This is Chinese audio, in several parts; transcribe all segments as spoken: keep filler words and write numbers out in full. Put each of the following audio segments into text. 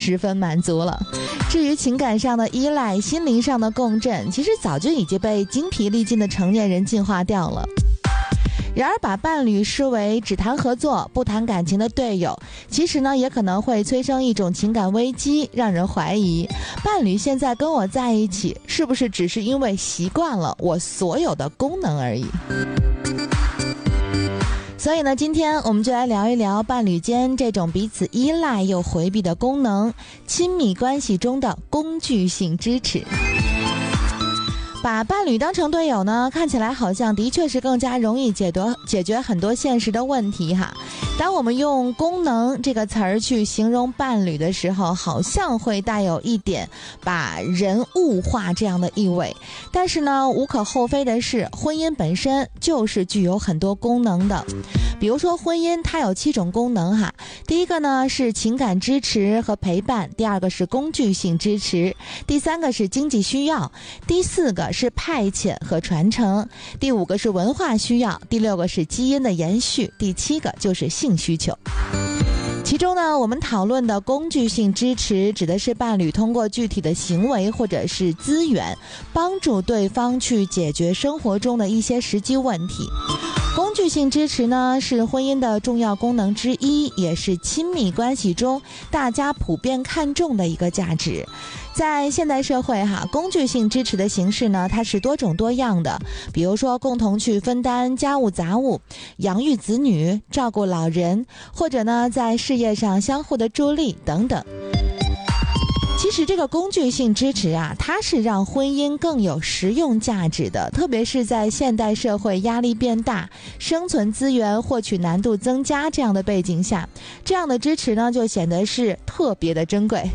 十分满足了。至于情感上的依赖、心灵上的共振，其实早就已经被精疲力尽的成年人进化掉了。然而把伴侣视为只谈合作不谈感情的队友，其实呢也可能会催生一种情感危机，让人怀疑伴侣现在跟我在一起是不是只是因为习惯了我所有的功能而已。所以呢，今天我们就来聊一聊伴侣间这种彼此依赖又回避的功能，亲密关系中的工具性支持。把伴侣当成队友呢，看起来好像的确是更加容易解决解决很多现实的问题哈。当我们用功能这个词儿去形容伴侣的时候，好像会带有一点把人物化这样的意味。但是呢，无可厚非的是，婚姻本身就是具有很多功能的。比如说婚姻它有七种功能哈，第一个呢是情感支持和陪伴，第二个是工具性支持，第三个是经济需要，第四个是派遣和传承，第五个是文化需要，第六个是基因的延续，第七个就是性需求。其中呢，我们讨论的工具性支持指的是伴侣通过具体的行为或者是资源，帮助对方去解决生活中的一些实际问题。工具性支持呢，是婚姻的重要功能之一，也是亲密关系中大家普遍看重的一个价值。在现代社会哈，工具性支持的形式呢，它是多种多样的，比如说共同去分担家务杂物、养育子女、照顾老人，或者呢在事业上相互的助力等等。其实这个工具性支持啊，它是让婚姻更有实用价值的，特别是在现代社会压力变大、生存资源获取难度增加这样的背景下，这样的支持呢就显得是特别的珍贵。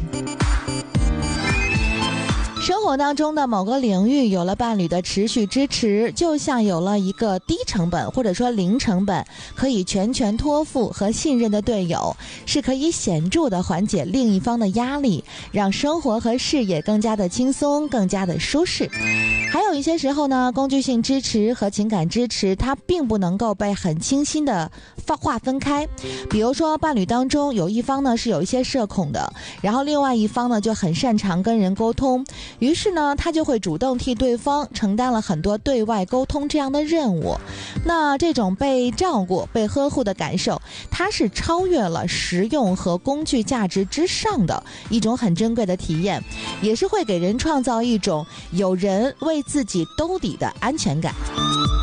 生活当中的某个领域有了伴侣的持续支持，就像有了一个低成本或者说零成本可以全权托付和信任的队友，是可以显著的缓解另一方的压力，让生活和事业更加的轻松，更加的舒适。还有一些时候呢，工具性支持和情感支持它并不能够被很清晰的划分开。比如说伴侣当中有一方呢是有一些社恐的，然后另外一方呢就很擅长跟人沟通，于是呢他就会主动替对方承担了很多对外沟通这样的任务。那这种被照顾被呵护的感受，它是超越了实用和工具价值之上的一种很珍贵的体验，也是会给人创造一种有人为自己兜底的安全感。